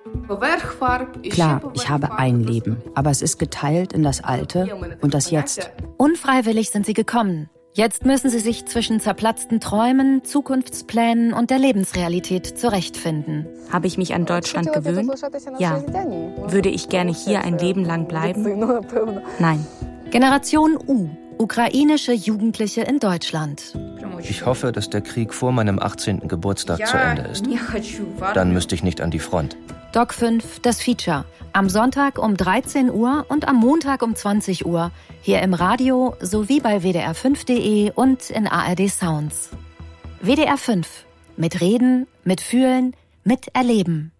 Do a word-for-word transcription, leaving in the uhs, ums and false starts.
Klar, ich habe ein Leben, aber es ist geteilt in das Alte und das Jetzt. Unfreiwillig sind sie gekommen. Jetzt müssen sie sich zwischen zerplatzten Träumen, Zukunftsplänen und der Lebensrealität zurechtfinden. Habe ich mich an Deutschland gewöhnt? Ja. Würde ich gerne hier ein Leben lang bleiben? Nein. Generation U, ukrainische Jugendliche in Deutschland. Ich hoffe, dass der Krieg vor meinem achtzehnten Geburtstag zu Ende ist. Dann müsste ich nicht an die Front. Doc fünf, das Feature. Am Sonntag um dreizehn Uhr und am Montag um zwanzig Uhr. Hier im Radio sowie bei w d r fünf punkt d e und in A R D Sounds. W D R fünf. Mit Reden, mit Fühlen, mit Erleben.